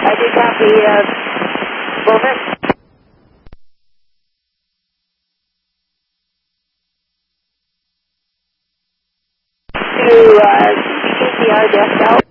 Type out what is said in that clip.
I do copy, over. To, CCR desk out.